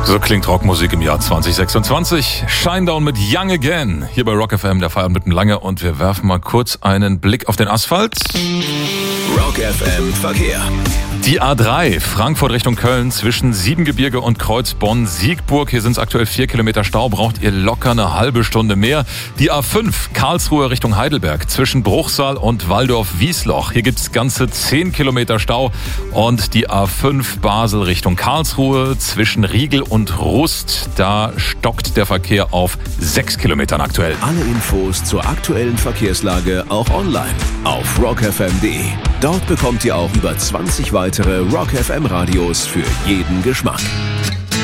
So klingt Rockmusik im Jahr 2026. Shinedown mit Young Again. Hier bei Rock FM, der Feierabend mit dem Lange. Und wir werfen mal kurz einen Blick auf den Asphalt. Rock FM Verkehr. Die A3, Frankfurt Richtung Köln, zwischen Siebengebirge und Kreuz Bonn-Siegburg. Hier sind es aktuell 4 Kilometer Stau, braucht ihr locker eine halbe Stunde mehr. Die A5, Karlsruhe Richtung Heidelberg, zwischen Bruchsal und Walldorf-Wiesloch. Hier gibt es ganze 10 Kilometer Stau. Und die A5 Basel Richtung Karlsruhe, zwischen Riegel und Rust. Da stockt der Verkehr auf 6 Kilometern aktuell. Alle Infos zur aktuellen Verkehrslage auch online auf rockfm.de. Dort bekommt ihr auch über 20 weitere Rock FM Radios für jeden Geschmack.